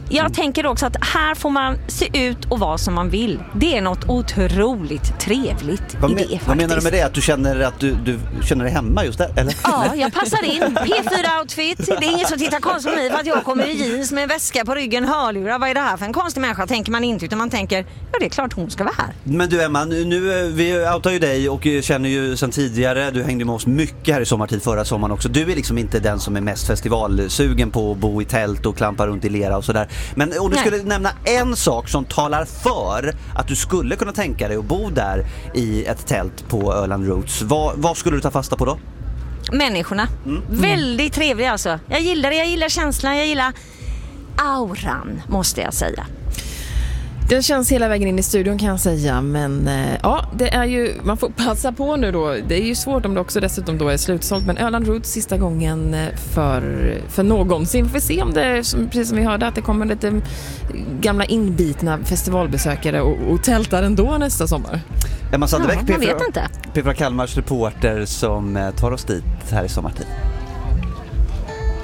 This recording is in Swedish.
Jag tänker också att här får man se ut och vara som man vill. Det är något otroligt trevligt i det faktiskt. Vad menar du med det? Att du känner dig hemma just där, eller? Ja, jag passar in. P4-outfit. Det är ingen som tittar konstigt på mig för att jag kommer i jeans med en väska på ryggen, hörlurar. Vad är det här för en konstig människa? Tänker man inte, utan man tänker, ja, det är klart hon ska vara här. Men du Emma, nu vi outar ju dig och känner ju sedan tidigare. Du hängde med oss mycket här i sommartid förra sommaren också. Du är liksom inte den som är mest festivalsugen på att bo i tält och klampa runt i lera och sådär. Men om du skulle nämna en sak som talar för att du skulle kunna tänka dig att bo där i ett tält på Öland Roots, vad skulle du ta fasta på då? Människorna. Väldigt trevliga alltså. Jag gillar känslan, jag gillar auran, måste jag säga. Den känns hela vägen in i studion, kan jag säga. Men ja, det är ju, man får passa på nu då. Det är ju svårt om det också dessutom då är slutsålt. Men Öland Roots sista gången för någonsin. Får vi se om det, precis som vi hörde, att det kommer lite gamla inbitna festivalbesökare och tältar ändå nästa sommar. Emma Sandebäck, man vet inte. P4 Kalmars reporter som tar oss dit här i sommartid.